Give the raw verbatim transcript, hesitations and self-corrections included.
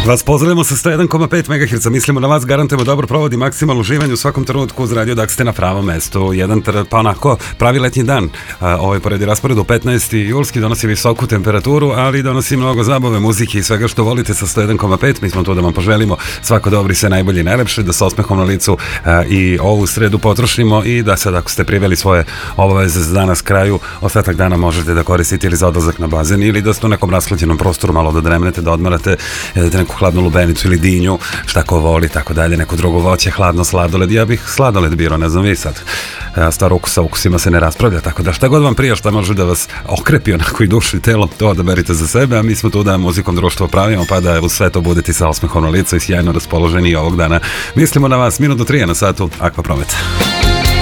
Vas pozdravljamo sa sto jedan zarez pet megaherca, mislimo na vas, garantujemo dobro provod i maksimalno uživanje u svakom trenutku uz radio, da ste na pravom mestu. Jedan, pa onako, pravi letnji dan. Ovaj poredi rasporedu petnaesti julski donosi visoku temperaturu, ali donosi mnogo zabave, muzike i svega što volite sa sto jedan zarez pet. Mi smo tu da vam poželimo svako dobri, sve najbolje i najlepše, da sa osmehom na licu i ovu sredu potrošimo i da sad ako ste priveli svoje obaveze za danas kraju, ostatak dana možete da koristite ili za odlazak na bazen ili da ste u nekom rasklađenom prostoru malo da dremnete, da odmarate, jedete neku hladnu lubenicu ili dinju, šta ko voli, tako dalje, neko drugo voće, hladno sladoled. Ja bih sladoled birao, ne znam vi sad. Star ukus sa ukusima se ne raspravlja, tako da šta god vam prija, šta može da vas okrepi onako i dušu i telo, to odaberite za sebe, a mi smo tu da muzikom društvo pravimo, pa da uz sve to budete sa osmehom na licu i sjajno raspoloženi i ovog dana. Mislimo na vas, minut do tri na satu, Akva Promet.